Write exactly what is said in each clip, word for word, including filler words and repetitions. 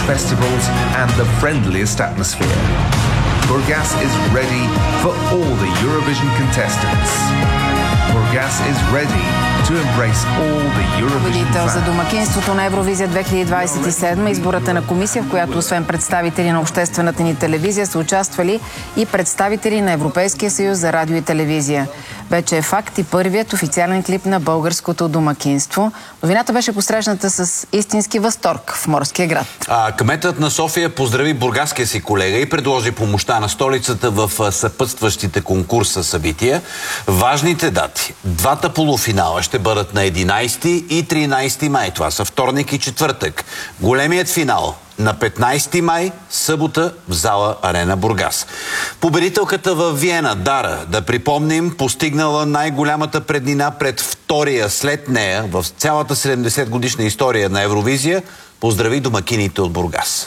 festivals and the friendliest atmosphere. Burgas is ready for all the Eurovision contestants. Burgas is ready to embrace all the Eurovision Победител за fans. домакинството на Евровизия две хиляди двадесет и седма, изборът е на комисия, в която освен представители на обществената ни телевизия са участвали и представители на Европейския съюз за радио и телевизия. Вече е факт и първият официален клип на българското домакинство. Новината беше посрещната с истински възторг в Морския град. А, кметът на София поздрави бургаския си колега и предложи помощта на столицата в съпътстващите конкурса събития. Важните дати. Двата полуфинала ще бъдат на единадесети и тринадесети май. Това са вторник и четвъртък. Големият финал на петнадесети май, събота, в зала Арена Бургас. Победителката във Виена, Дара, да припомним, постигнала най-голямата преднина пред втория след нея в цялата седемдесет годишна история на Евровизия, поздрави домакините от Бургас.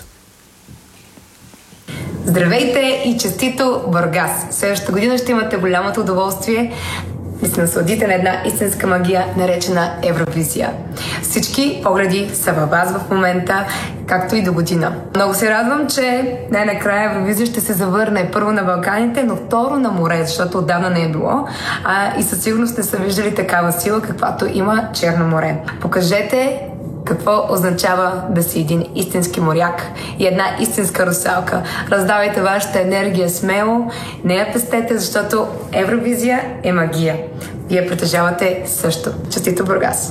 Здравейте и честито Бургас! Следващата година ще имате голямото удоволствие да се насладите на една истинска магия, наречена Евровизия. Всички погледи са във вас в момента, както и до година. Много се радвам, че най-накрая Евровизия ще се завърне първо на Балканите, но второ на море, защото отдавна не е било. А, и със сигурност не са виждали такава сила, каквато има Черно море. Покажете какво означава да си един истински моряк и една истинска русалка. Раздавайте вашата енергия смело, не я пестете, защото Евровизия е магия. Вие притежавате също. Честито Бургас!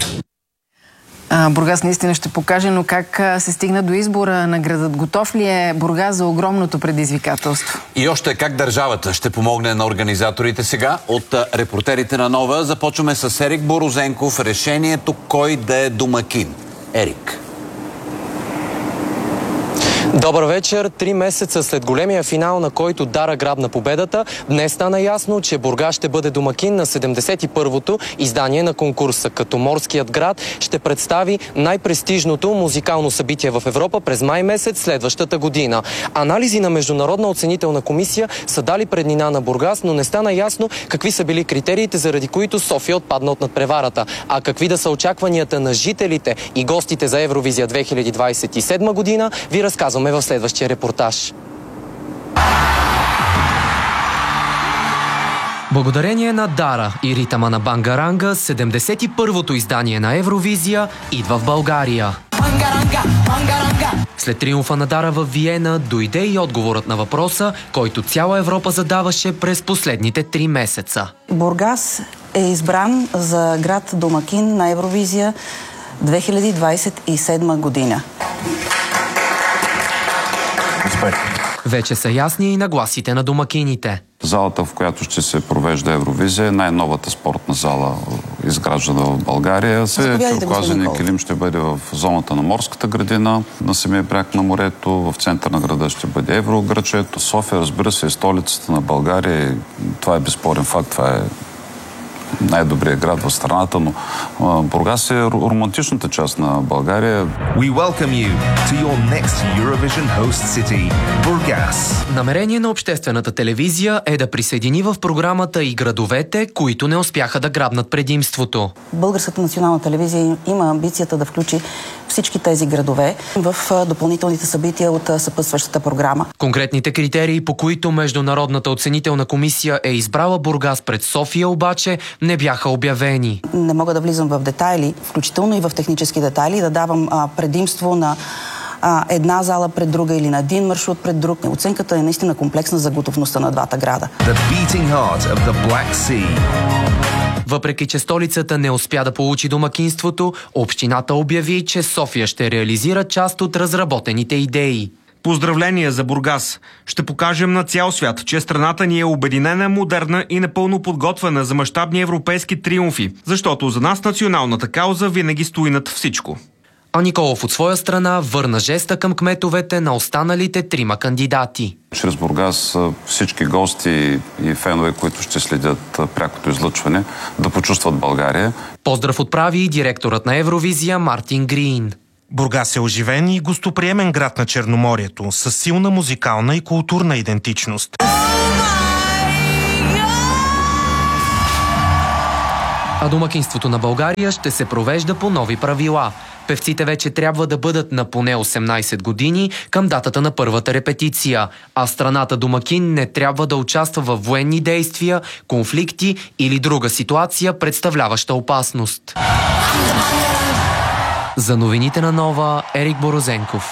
Бургас наистина ще покаже, но как се стигна до избора на градът? Готов ли е Бургас за огромното предизвикателство? И още как държавата ще помогне на организаторите сега. От репортерите на Нова започваме с Ерик Борозенков. Решението кой да е домакин. Ерик. Добър вечер! Три месеца след големия финал, на който Дара грабна победата, днес стана ясно, че Бургас ще бъде домакин на седемдесет и първото издание на конкурса, като Морският град ще представи най-престижното музикално събитие в Европа през май месец следващата година. Анализи на Международна оценителна комисия са дали преднина на Бургас, но не стана ясно какви са били критериите, заради които София отпадна от надпреварата. А какви да са очакванията на жителите и гостите за Евровизия две хиляди двадесет и седма година, ви разказваме в следващия репортаж. Благодарение на Дара и ритъма на Бангаранга, седемдесет и първото издание на Евровизия идва в България. Бангаранга, бангаранга. След триумфа на Дара в Виена дойде и отговорът на въпроса, който цяла Европа задаваше през последните три месеца. Бургас е избран за град домакин на Евровизия две хиляди двадесет и седма година. Вече са ясни и нагласите на домакините. Залата, в която ще се провежда Евровизия, е най-новата спортна зала, изграждана в България. Тюркоазения килим ще бъде в зоната на Морската градина, на самия бряг на морето, в център на града ще бъде Еврограчето. София, разбира се, е столицата на България. Това е безспорен факт, това е най-добрият град в страната, но Бургас е романтичната част на България. We welcome you to your next Eurovision host city, Burgas. Намерение на обществената телевизия е да присъедини в програмата и градовете, които не успяха да грабнат предимството. Българската национална телевизия има амбицията да включи всички тези градове в допълнителните събития от съпътстващата програма. Конкретните критерии, по които Международната оценителна комисия е избрала Бургас пред София, обаче не бяха обявени. Не мога да влизам в детайли, включително и в технически детайли, да давам а, предимство на а, една зала пред друга или на един маршрут пред друг. Оценката е наистина комплексна за готовността на двата града. The beating heart of the Black Sea. Въпреки че столицата не успя да получи домакинството, общината обяви, че София ще реализира част от разработените идеи. Поздравления за Бургас! Ще покажем на цял свят, че страната ни е обединена, модерна и напълно подготвена за мащабни европейски триумфи, защото за нас националната кауза винаги стои над всичко. А Николов от своя страна върна жеста към кметовете на останалите трима кандидати. Чрез Бургас всички гости и фенове, които ще следят прякото излъчване, да почувстват България. Поздрав отправи и директорът на Евровизия Мартин Грин. Бургас е оживен и гостоприемен град на Черноморието, с силна музикална и културна идентичност. А домакинството на България ще се провежда по нови правила. Певците вече трябва да бъдат на поне осемнайсет години към датата на първата репетиция, а страната домакин не трябва да участва в военни действия, конфликти или друга ситуация, представляваща опасност. За новините на Нова, Ерик Борозенков.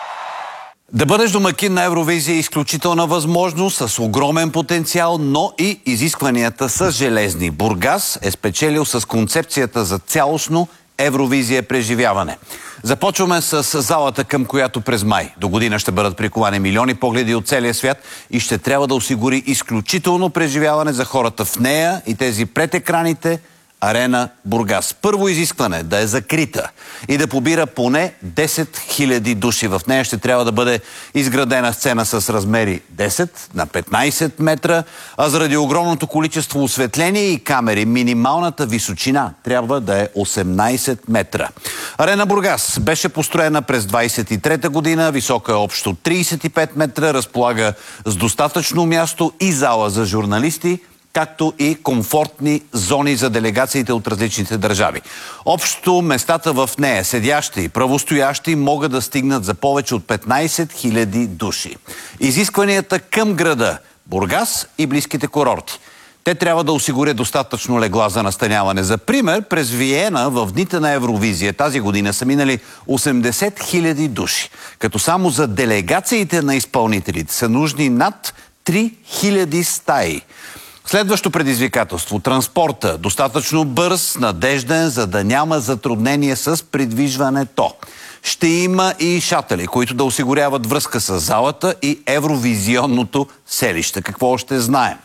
Да бъдеш домакин на Евровизия е изключителна възможност с огромен потенциал, но и изискванията са железни. Бургас е спечелил с концепцията за цялостно Евровизия преживяване. Започваме с залата, към която през май до година ще бъдат приковани милиони погледи от целия свят и ще трябва да осигури изключително преживяване за хората в нея и тези пред екраните. Арена Бургас. Първо изискване да е закрита и да побира поне десет хиляди души. В нея ще трябва да бъде изградена сцена с размери десет на петнайсет метра, а заради огромното количество осветление и камери, минималната височина трябва да е осемнайсет метра. Арена Бургас беше построена през двайсет и трета година, висока е общо трийсет и пет метра, разполага с достатъчно място и зала за журналисти, както и комфортни зони за делегациите от различните държави. Общо местата в нея, седящи и правостоящи, могат да стигнат за повече от петнайсет хиляди души. Изискванията към града Бургас и близките курорти. Те трябва да осигурят достатъчно легла за настаняване. За пример, през Виена в дните на Евровизия тази година са минали осемдесет хиляди души, като само за делегациите на изпълнителите са нужни над три хиляди стаи. Следващо предизвикателство – транспорта. Достатъчно бърз, надежден, за да няма затруднение с придвижването. Ще има и шатъли, които да осигуряват връзка с залата и евровизионното селище. Какво още знаем?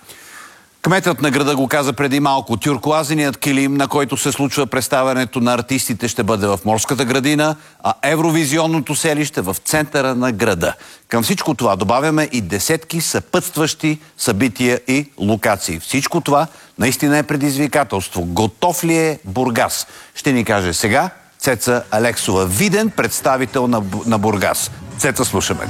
Кметът на града го каза преди малко. Тюркоазеният килим, на който се случва представянето на артистите, ще бъде в Морската градина, а евровизионното селище в центъра на града. Към всичко това добавяме и десетки съпътстващи събития и локации. Всичко това наистина е предизвикателство. Готов ли е Бургас? Ще ни каже сега Цеца Алексова, виден представител на, на Бургас. Цеца, слушаме.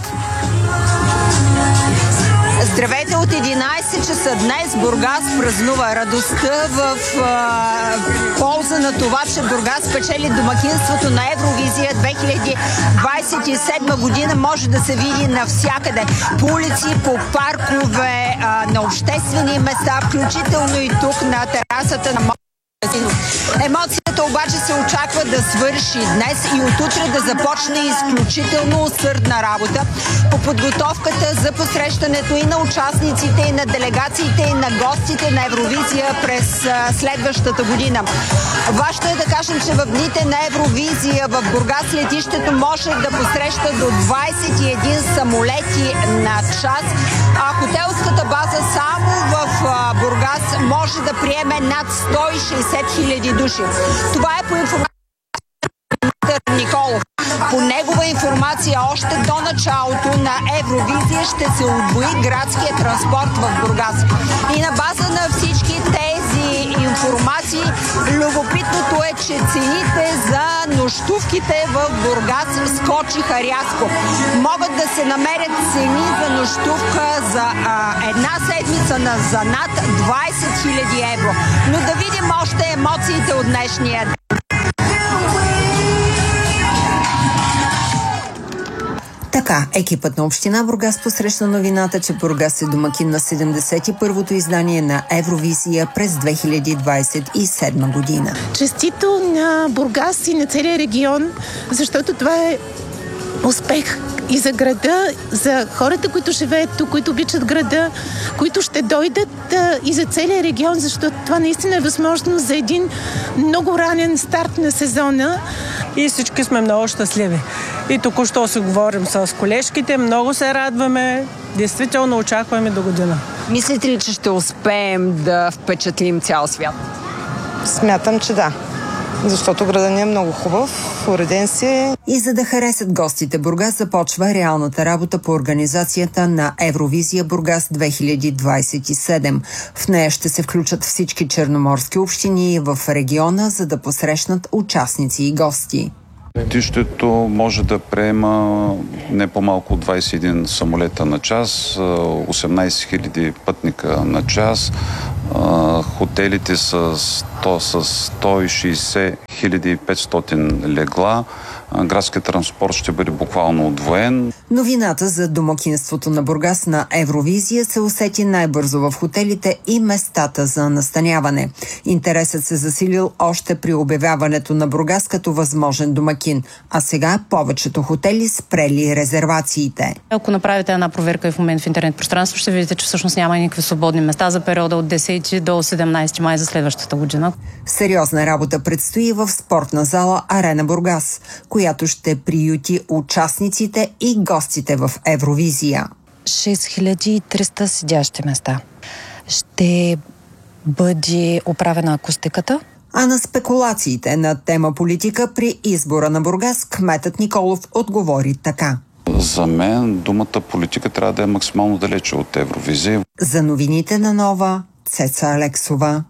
Здравейте, от единайсет часа днес Бургас празнува радостта в а, полза на това, че Бургас спечели домакинството на Евровизия две хиляди двайсет и седма година. Може да се види навсякъде. По улици, по паркове, а, на обществени места, включително и тук на терасата на Емоцията обаче се очаква да свърши днес и отутре да започне изключително усърдна работа по подготовката за посрещането и на участниците, и на делегациите, и на гостите на Евровизия през а, следващата година. Важно е да кажем, че в дните на Евровизия в Бургас летището може да посреща до двайсет и един самолети на час, а хотелската база само в а, Бургас може да приеме над сто и шейсет хиляди души. Това е по информация на Николов. По негова информация, още до началото на Евровизия ще се удвои градския транспорт в Бургас. И на база на всички тези информации, любопитното е, че цените за нощувките в Бургас скочиха рязко. Могат да се намерят цени за нощувка за а, една седмица на за над двайсет хиляди евро. Но да видим още емоциите от днешния ден. Така, екипът на община Бургас посрещна новината, че Бургас е домакин на седемдесет и първото издание на Евровизия през две хиляди двайсет и седма година. Честито на Бургас и на целия регион, защото това е успех и за града, за хората, които живеят тук, които обичат града, които ще дойдат а, и за целия регион, защото това наистина е възможно за един много ранен старт на сезона. И всички сме много щастливи. И току-що се говорим с колежките, много се радваме, действително очакваме до година. Мислите ли, че ще успеем да впечатлим цял свят? Смятам, че да. Защото градът ни е много хубав, уреден си. И за да харесат гостите, Бургас започва реалната работа по организацията на Евровизия Бургас две хиляди двайсет и седем. В нея ще се включат всички черноморски общини в региона, за да посрещнат участници и гости. Летището може да приема не по-малко от двайсет и един самолета на час, осемнайсет хиляди пътника на час. Хотелите с То с сто и шейсет хиляди и петстотин легла. Градският транспорт ще бъде буквално удвоен. Новината за домакинството на Бургас на Евровизия се усети най-бързо в хотелите и местата за настаняване. Интересът се засилил още при обявяването на Бургас като възможен домакин, а сега повечето хотели спрели резервациите. Ако направите една проверка и в момент в интернет пространство, ще видите, че всъщност няма никакви свободни места за периода от десети до седемнайсети май за следващата година. Сериозна работа предстои в спортна зала Арена Бургас, която ще приюти участниците и гостите в Евровизия. шест хиляди и триста седящи места. Ще бъде оправена акустиката. А на спекулациите на тема политика при избора на Бургас, кметът Николов отговори така. За мен думата политика трябва да е максимално далече от Евровизия. За новините на Нова, Цеца Алексова.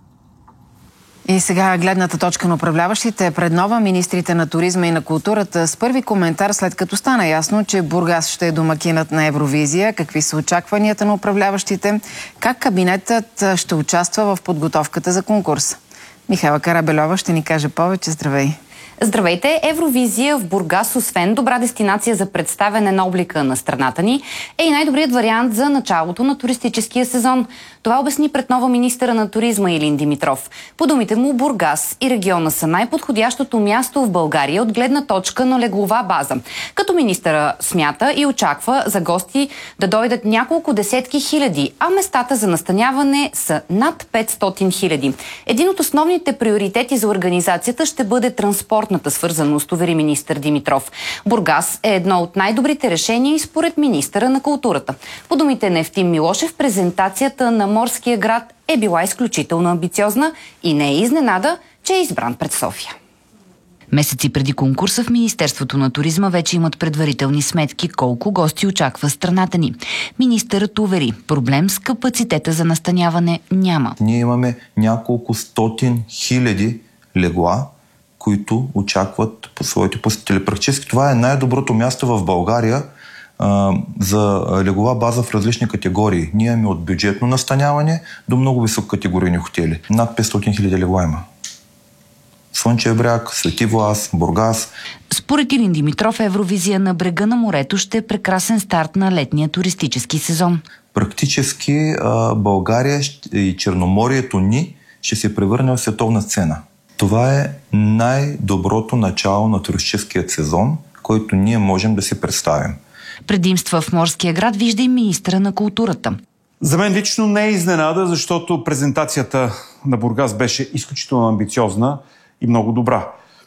И сега гледната точка на управляващите пред Нова. Министрите на туризма и на културата с първи коментар, след като стана ясно, че Бургас ще е домакинът на Евровизия. Какви са очакванията на управляващите? Как кабинетът ще участва в подготовката за конкурс? Михайла Карабельова ще ни каже повече. Здравей! Здравейте! Евровизия в Бургас, освен добра дестинация за представяне на облика на страната ни, е и най-добрият вариант за началото на туристическия сезон. Това обясни пред Нова министъра на туризма Илин Димитров. По думите му, Бургас и региона са най-подходящото място в България от гледна точка на леглова база. Като министъра смята и очаква за гости да дойдат няколко десетки хиляди, а местата за настаняване са над петстотин хиляди. Един от основните приоритети за организацията ще бъде транспортната свързаност, увери министър Димитров. Бургас е едно от най-добрите решения и според министъра на културата. По думите на Евтим Милошев, презентацията на Морския град е била изключително амбициозна и не е изненада, че е избран пред София. Месеци преди конкурса в Министерството на туризма вече имат предварителни сметки колко гости очаква страната ни. Министърът увери, проблем с капацитета за настаняване няма. Ние имаме няколко стотин хиляди легла, които очакват по своите посетители. Практически това е най-доброто място в България а, за леглова база в различни категории. Ние имаме от бюджетно настаняване до много висококатегорийни хотели. Над петстотин хиляди легла има. Слънчев бряг, Свети Влас, Бургас. Според Илин Димитров, Евровизия на брега на морето ще е прекрасен старт на летния туристически сезон. Практически а, България и Черноморието ни ще се превърне в световна сцена. Това е най-доброто начало на туристическия сезон, който ние можем да си представим. Предимства в Морския град вижда и министъра на културата. За мен лично не е изненада, защото презентацията на Бургас беше изключително амбициозна и много добра.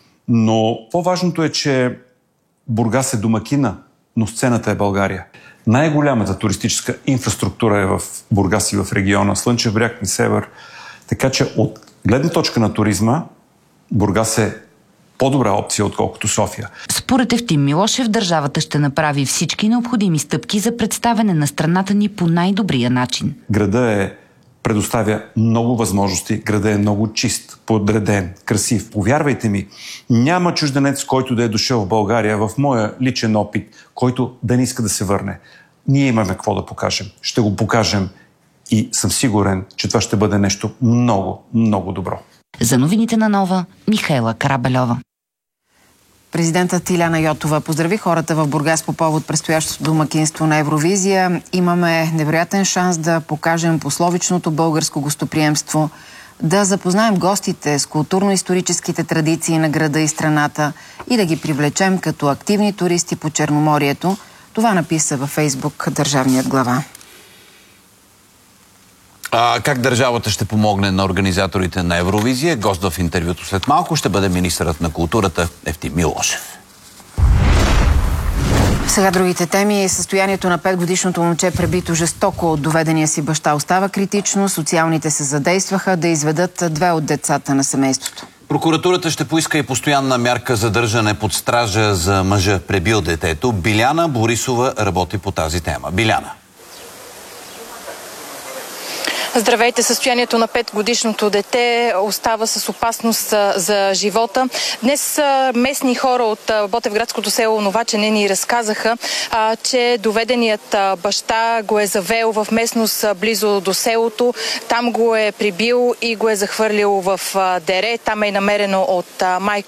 Но по-важното е, че Бургас е домакина, но сцената е България. Най-голямата туристическа инфраструктура е в Бургас и в региона, Слънчев бряг и Север. Така че от гледна точка на туризма, Бургас е по-добра опция, отколкото София. Според Евтим Милошев, държавата ще направи всички необходими стъпки за представяне на страната ни по най-добрия начин. Града е предоставя много възможности, града е много чист, подреден, красив. Повярвайте ми, няма чужденец, който да е дошъл в България, в моя личен опит, който да не иска да се върне. Ние имаме какво да покажем. Ще го покажем и съм сигурен, че това ще бъде нещо много, много добро. За новините на Нова, Михайла Карабельова. Президентът Иляна Йотова поздрави хората в Бургас по повод предстоящото домакинство на Евровизия. Имаме невероятен шанс да покажем пословичното българско гостоприемство, да запознаем гостите с културно-историческите традиции на града и страната и да ги привлечем като активни туристи по Черноморието. Това написа във Фейсбук държавният глава. А, как държавата ще помогне на организаторите на Евровизия? Гост в интервюто след малко ще бъде министърът на културата Евтим Милошев. Сега другите теми. Състоянието на петгодишното момче, пребито жестоко от доведения си баща, остава критично. Социалните се задействаха да изведат две от децата на семейството. Прокуратурата ще поиска и постоянна мярка задържане под стража за мъжа, пребил детето. Биляна Борисова работи по тази тема. Биляна. Здравейте, състоянието на петгодишното дете остава с опасност за живота. Днес местни хора от ботевградското село Новачене ни разказаха, че доведеният баща го е завел в местност близо до селото. Там го е прибил и го е захвърлил в дере. Там е намерено от майка